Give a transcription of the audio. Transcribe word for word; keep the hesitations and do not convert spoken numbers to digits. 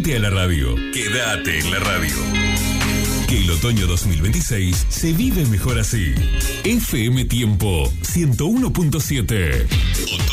Quédate a la radio. Quédate en la radio. Que el otoño dos mil veintiséis se vive mejor así. F M Tiempo ciento uno punto siete.